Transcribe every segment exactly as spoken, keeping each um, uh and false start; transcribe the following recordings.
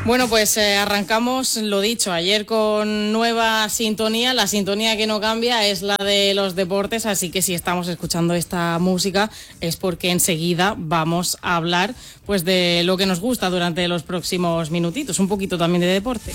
Bueno, pues eh, arrancamos, lo dicho, ayer con nueva sintonía. La sintonía que no cambia es la de los deportes, así que si estamos escuchando esta música es porque enseguida vamos a hablar pues de lo que nos gusta durante los próximos minutitos, un poquito también de deporte.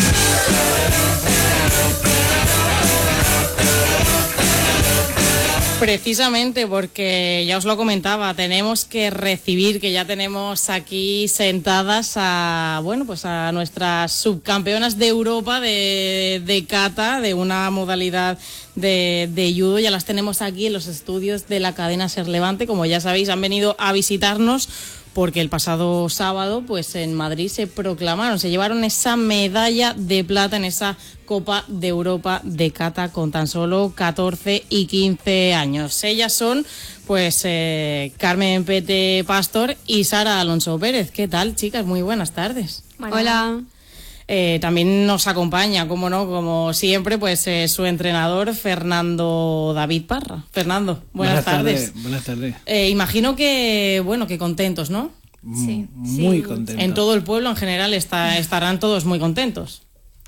Precisamente porque, ya os lo comentaba, tenemos que recibir, que ya tenemos aquí sentadas a, bueno, pues a nuestras subcampeonas de Europa de, de kata, de una modalidad de, de judo. Ya las tenemos aquí en los estudios de la cadena Ser Levante. Como ya sabéis, han venido a visitarnos porque el pasado sábado, pues en Madrid se proclamaron, se llevaron esa medalla de plata en esa Copa de Europa de kata con tan solo catorce y quince años. Ellas son, pues, eh, Carmen Pete Pastor y Sara Alonso Pérez. ¿Qué tal, chicas? Muy buenas tardes. Bueno. Hola. Eh, también nos acompaña, como no, como siempre, pues eh, su entrenador Fernando David Parra. Fernando, buenas, buenas tardes. tardes. Buenas tardes. Eh, imagino que, bueno, que contentos, ¿no? Sí. Muy sí. contentos. En todo el pueblo en general está, estarán todos muy contentos.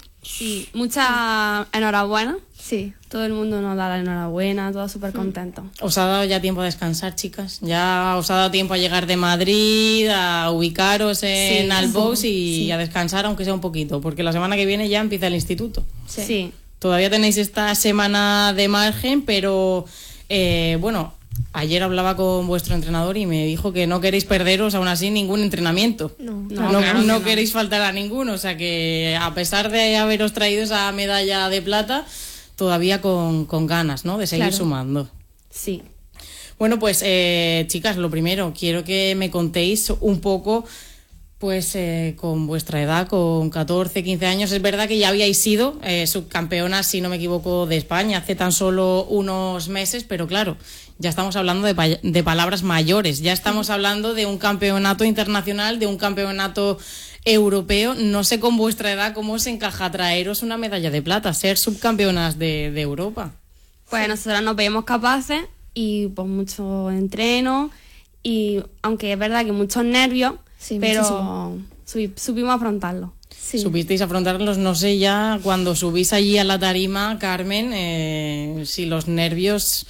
Sí, mucha enhorabuena. Sí. Todo el mundo nos da la enhorabuena, todos súper contentos. ¿Os ha dado ya tiempo a descansar, chicas? ¿Ya os ha dado tiempo a llegar de Madrid, a ubicaros en Sí, Albox sí, y sí. a descansar, aunque sea un poquito? Porque la semana que viene ya empieza el instituto. Sí. sí. Todavía tenéis esta semana de margen, pero eh, bueno, ayer hablaba con vuestro entrenador y me dijo que no queréis perderos aún así ningún entrenamiento. No, No, No, claro que no no. queréis faltar a ninguno, o sea que a pesar de haberos traído esa medalla de plata, todavía con, con ganas, ¿no?, de seguir Claro. sumando. Sí. Bueno, pues eh, chicas, lo primero, quiero que me contéis un poco, pues eh, con vuestra edad, con catorce, quince años. Es verdad que ya habíais sido eh, subcampeonas, si no me equivoco, de España hace tan solo unos meses, pero claro, ya estamos hablando de, pa- de palabras mayores, ya estamos hablando de un campeonato internacional, de un campeonato europeo. No sé con vuestra edad cómo se encaja traeros una medalla de plata, ser subcampeonas de, de Europa. Pues nosotros nos veíamos capaces y pues mucho entreno y aunque es verdad que muchos nervios, Sí, pero muchísimo. subi- supimos afrontarlo. Sí. Supisteis afrontarlos, no sé ya, cuando subís allí a la tarima, Carmen, eh, si los nervios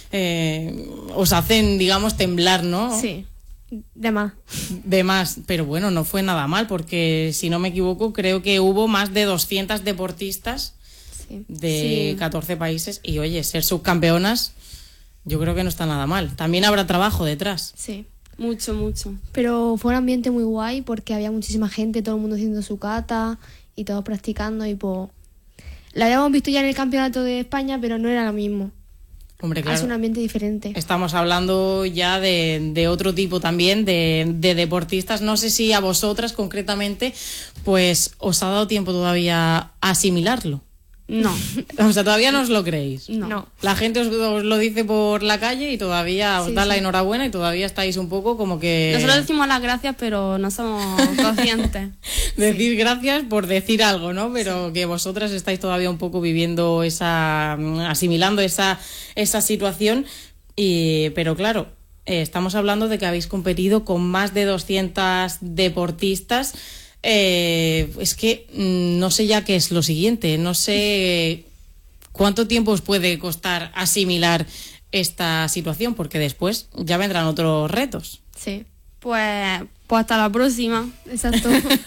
eh, os hacen, digamos, temblar, ¿no? Sí. De más. De más, pero bueno, no fue nada mal, porque si no me equivoco, creo que hubo más de doscientas deportistas Sí. de Sí. catorce países y, oye, ser subcampeonas, yo creo que no está nada mal. También habrá trabajo detrás. Sí. Mucho, mucho. Pero fue un ambiente muy guay porque había muchísima gente, todo el mundo haciendo su kata y todos practicando y pues... La habíamos visto ya en el campeonato de España, pero no era lo mismo. Hombre, Es claro. un ambiente diferente. Estamos hablando ya de, de otro tipo también, de, de deportistas. No sé si a vosotras concretamente, pues os ha dado tiempo todavía a asimilarlo. No, O sea, todavía no os lo creéis. no. No. La gente os, os lo dice por la calle y todavía os Sí, da la sí. enhorabuena y todavía estáis un poco como que... Nosotros decimos las gracias, pero no somos conscientes. Decir gracias por decir algo, ¿no? Pero que vosotras estáis todavía un poco viviendo esa, mm, asimilando esa, esa situación. Y, pero claro, eh, estamos hablando de que habéis competido con más de doscientas deportistas. Eh, es que mm, no sé ya qué es lo siguiente, no sé cuánto tiempo os puede costar asimilar esta situación, porque después ya vendrán otros retos. Sí. Pues, pues hasta la próxima. Exacto.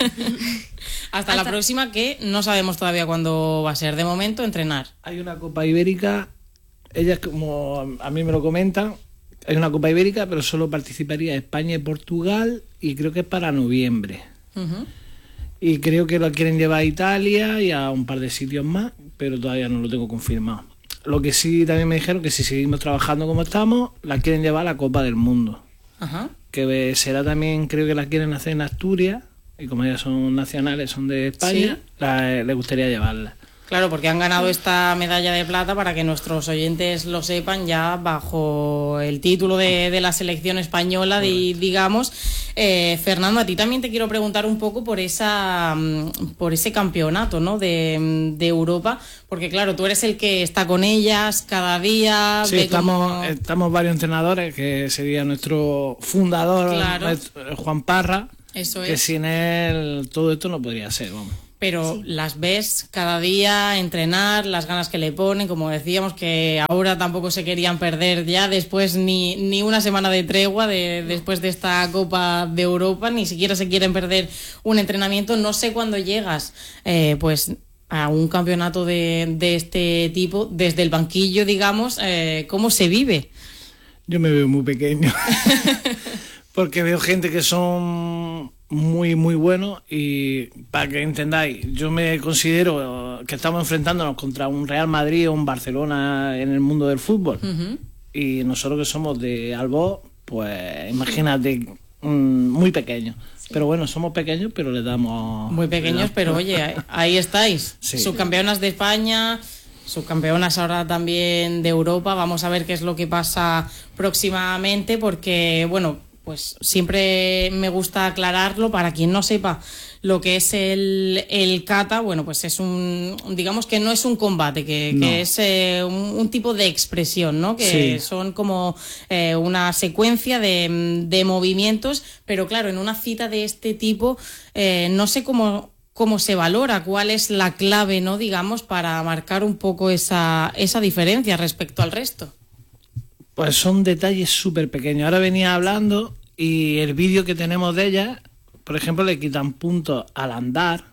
Hasta, la Hasta- próxima, que no sabemos todavía cuándo va a ser. De momento, entrenar. Hay una Copa Ibérica, ellas como a mí me lo comentan, hay una Copa Ibérica, pero solo participaría España y Portugal y creo que es para noviembre. Ujú. Y creo que lo quieren llevar a Italia y a un par de sitios más, pero todavía no lo tengo confirmado. Lo que sí también me dijeron que si seguimos trabajando como estamos, la quieren llevar a la Copa del Mundo. Ajá. Que será también, creo que la quieren hacer en Asturias, y como ellas son nacionales, son de España, Sí. la- les gustaría llevarla. Claro, porque han ganado esta medalla de plata, para que nuestros oyentes lo sepan, ya bajo el título de, de la selección española, di- digamos. Eh, Fernando, a ti también te quiero preguntar un poco por esa mm, por ese campeonato, ¿no?, de, de Europa, porque claro, tú eres el que está con ellas cada día. Sí, ve estamos, cómo- estamos varios entrenadores, que sería nuestro fundador, Claro. nuestro- Juan Parra, Eso que es. sin él todo esto no podría ser, vamos. Pero Sí. las ves cada día entrenar, las ganas que le ponen, como decíamos, que ahora tampoco se querían perder ya después ni, ni una semana de tregua de, después de esta Copa de Europa, ni siquiera se quieren perder un entrenamiento. No sé cuándo llegas, eh, pues a un campeonato de, de este tipo, desde el banquillo, digamos, eh, ¿cómo se vive? Yo me veo muy pequeño. Porque veo gente que son muy, muy buenos y para que entendáis, yo me considero que estamos enfrentándonos contra un Real Madrid o un Barcelona en el mundo del fútbol. Ujú. Y nosotros que somos de Albó, pues imagínate, mm, muy pequeños. Pero bueno, somos pequeños, pero le damos... Muy pequeños, pero oye, ahí- ahí estáis. Sí. Subcampeonas de España, subcampeonas ahora también de Europa. Vamos a ver qué es lo que pasa próximamente, porque, bueno, pues siempre me gusta aclararlo para quien no sepa lo que es el, el kata. Bueno, pues es un, digamos que no es un combate, que, No. que es eh, un, un tipo de expresión, ¿no? Que Sí. son como eh, una secuencia de, de movimientos, pero claro, en una cita de este tipo, eh, no sé cómo, cómo se valora, cuál es la clave, ¿no? Digamos, para marcar un poco esa, esa diferencia respecto al resto. Pues son detalles súper pequeños. Ahora venía hablando y el vídeo que tenemos de ella, por ejemplo, le quitan puntos al andar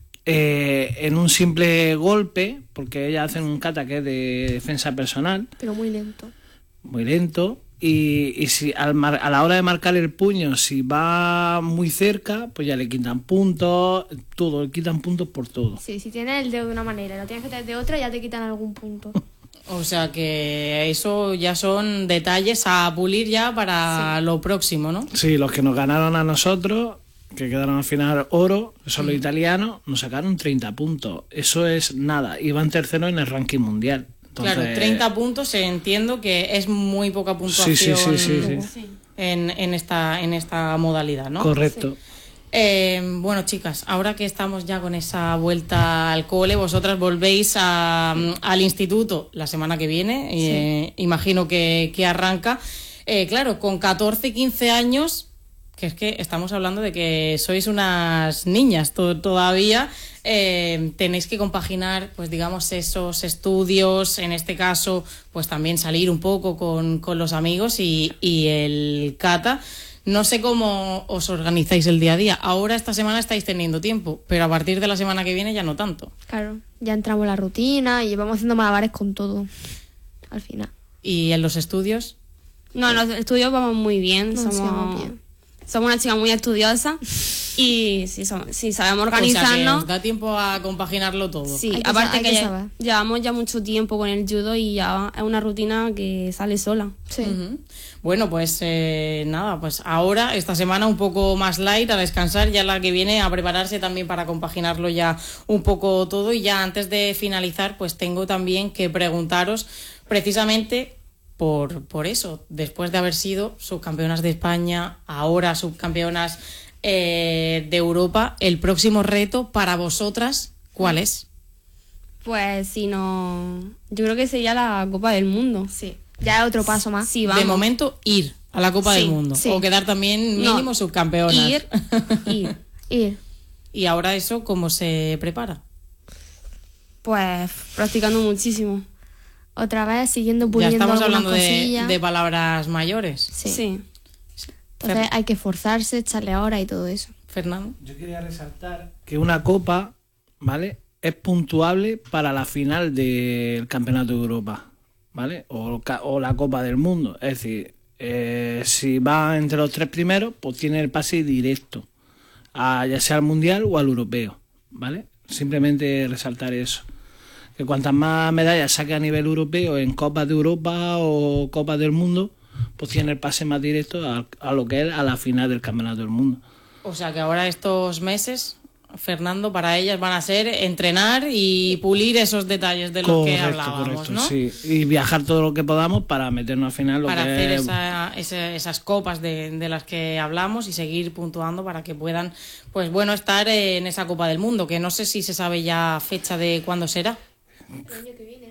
eh, en un simple golpe, porque ellas hacen un kata que es de defensa personal, Pero muy lento. muy lento, y, y si al mar- a la hora de marcar el puño, si va muy cerca, pues ya le quitan puntos, todo, le quitan puntos por todo. Sí, si tienes el dedo de una manera y lo tienes que tener de otra, ya te quitan algún punto. O sea que eso ya son detalles a pulir ya para lo próximo, ¿no? Sí, los que nos ganaron a nosotros, que quedaron al final oro, que son los italianos, nos sacaron treinta puntos. Eso es nada. Iban tercero en el ranking mundial. Entonces, Claro, treinta puntos, eh, entiendo que es muy poca puntuación Sí, sí, sí, sí, sí. En, en, esta, en esta modalidad, ¿no? Correcto. Eh, bueno, chicas, ahora que estamos ya con esa vuelta al cole, vosotras volvéis a, al instituto la semana que viene, eh, imagino que, que arranca. Eh, claro, con catorce, quince años, que es que estamos hablando de que sois unas niñas to- todavía, eh, tenéis que compaginar, pues digamos, esos estudios, en este caso, pues también salir un poco con, con los amigos y, y el kata. No sé cómo os organizáis el día a día. Ahora esta semana estáis teniendo tiempo, pero a partir de la semana que viene ya no tanto. Claro, ya entramos en la rutina y vamos haciendo malabares con todo. Al final. ¿Y en los estudios? No, en los estudios vamos muy bien. No, sí, somos, vamos bien. somos una chica muy estudiosa y sí, somos, sí sabemos O sea, que organizarnos. os da tiempo a compaginarlo todo. Sí, Hay que aparte sa- hay que, que lle- saber. llevamos ya mucho tiempo con el judo y ya es una rutina que sale sola. Sí. Ujú. Bueno, pues eh, nada, pues ahora, esta semana un poco más light, a descansar, ya la que viene a prepararse también para compaginarlo ya un poco todo. Y ya antes de finalizar, pues tengo también que preguntaros precisamente por, por eso, después de haber sido subcampeonas de España, ahora subcampeonas eh, de Europa, el próximo reto para vosotras, ¿cuál es? Pues si no, yo creo que sería la Copa del Mundo. Sí. Ya es otro paso más. Sí, vamos. De momento, ir a la Copa Sí, del Mundo. sí. O quedar también No, mínimo subcampeonas. Ir, ir. Ir. Y ahora eso, ¿cómo se prepara? Pues practicando muchísimo. Otra vez siguiendo Ya puliendo estamos algunas hablando de, cosillas. de palabras mayores. Sí. Sí. Entonces hay que esforzarse, echarle horas y todo eso. Fernando. Yo quería resaltar que una copa, ¿vale?, es puntuable para la final del Campeonato de Europa, ¿vale? O, ca- o la Copa del Mundo. Es decir, eh, si va entre los tres primeros, pues tiene el pase directo, a, ya sea al Mundial o al Europeo, ¿vale? Simplemente resaltar eso. Que cuantas más medallas saque a nivel europeo en Copas de Europa o Copas del Mundo, pues tiene el pase más directo a, a lo que es a la final del Campeonato del Mundo. O sea que ahora estos meses, Fernando, para ellas van a ser entrenar y pulir esos detalles de los que hablábamos, ¿no? sí. Y viajar todo lo que podamos para meternos al final lo Para que hacer es... esa- ese- esas copas de, de las que hablamos y seguir puntuando para que puedan, pues bueno, estar en esa Copa del Mundo, que no sé si se sabe ya fecha de cuándo será.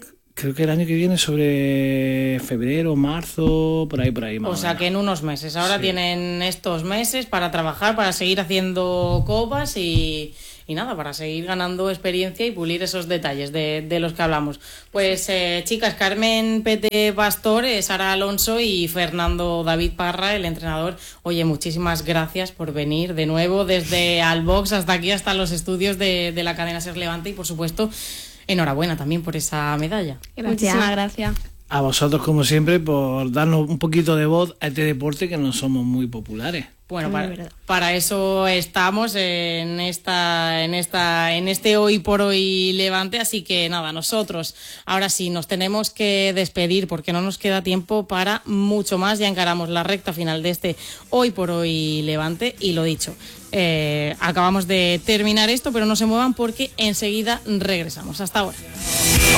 creo que el año que viene sobre febrero, marzo, por ahí, por ahí. Más O sea que en unos meses. Ahora sí. tienen estos meses para trabajar, para seguir haciendo copas y, y nada, para seguir ganando experiencia y pulir esos detalles de, de los que hablamos. Pues eh, chicas, Carmen Pete Pastor, Sara Alonso y Fernando David Parra, el entrenador. Oye, muchísimas gracias por venir de nuevo desde Albox hasta aquí, hasta los estudios de, de la cadena Ser Levante y por supuesto, enhorabuena también por esa medalla. Muchísimas gracias. A vosotros, como siempre, por darnos un poquito de voz a este deporte que no somos muy populares. Bueno, Muy para, verdad. para eso estamos en esta, en esta, en este Hoy por Hoy Levante, así que nada, nosotros ahora sí nos tenemos que despedir porque no nos queda tiempo para mucho más. Ya encaramos la recta final de este Hoy por Hoy Levante y lo dicho, eh, acabamos de terminar esto, pero no se muevan porque enseguida regresamos. Hasta ahora.